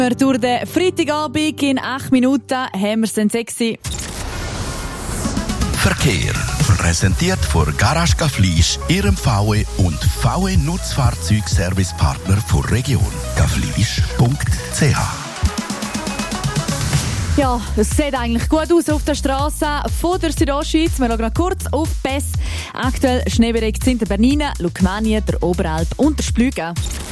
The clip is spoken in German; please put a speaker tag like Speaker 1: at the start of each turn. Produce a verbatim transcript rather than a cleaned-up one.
Speaker 1: Durch den Freitagabend in acht Minuten haben wir es dann sexy.
Speaker 2: Verkehr. Präsentiert von Garage Gaflisch, Ihrem V W und V W Nutzfahrzeugservicepartner von Region. gaflisch punkt c h.
Speaker 1: Ja, es sieht eigentlich gut aus auf der Straße von der Südostschweiz. Wir schauen noch kurz auf die Pässe. Aktuell schneebedeckt sind der Bernina, Lukmanien, der Oberalp und der Splügen.